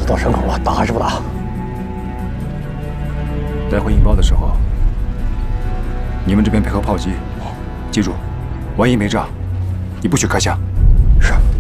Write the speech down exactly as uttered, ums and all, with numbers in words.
到山口了，打还是不打？ 待会引爆的时候，你们这边配合炮击，记住，万一没炸，你不许开枪。